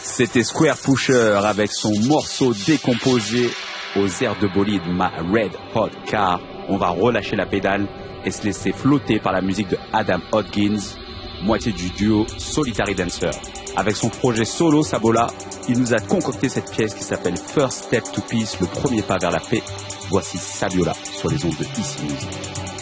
C'était Square Pusher avec son morceau décomposé aux airs de bolide My Red Hot Car. On va relâcher la pédale et se laisser flotter par la musique de Adam Hodgins, moitié du duo Solitary Dancer. Avec son projet solo Sabola, il nous a concocté cette pièce qui s'appelle First Step to Peace, le premier pas vers la paix. Voici Sabiola sur les ondes de Ici Musique.